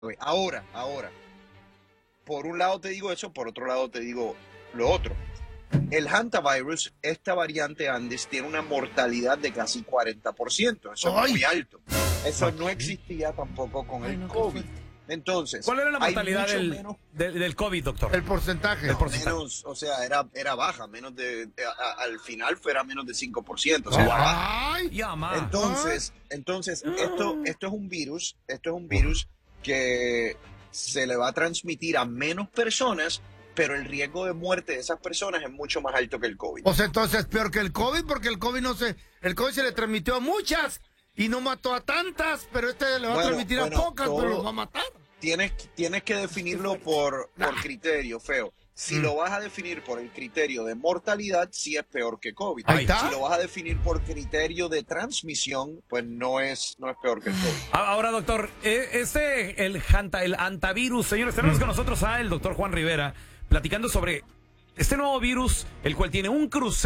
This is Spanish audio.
Ahora, por un lado te digo eso, por otro lado te digo lo otro. El hantavirus, esta variante Andes, tiene una mortalidad de casi 40%. Eso es muy alto. Eso no existía tampoco con el COVID. Entonces, ¿cuál era la hay mortalidad mucho menos, del COVID, doctor? El porcentaje. menos, o sea, era baja, menos al final fuera menos de 5%. O sea, era baja. Ay, Ya, ma. Entonces, esto es un virus, que se le va a transmitir a menos personas, pero el riesgo de muerte de esas personas es mucho más alto que el COVID. o sea, entonces es peor que el COVID, porque el COVID el COVID se le transmitió a muchas y no mató a tantas, pero este le va a transmitir a pocas, pero los va a matar. Tienes que definirlo por criterio, Feo. Si lo vas a definir por el criterio de mortalidad, sí es peor que COVID. Ahí está. Si lo vas a definir por criterio de transmisión, pues no es peor que el COVID. Ahora, doctor, el hantavirus, señores, tenemos con nosotros al doctor Juan Rivera platicando sobre este nuevo virus, el cual tiene un cruce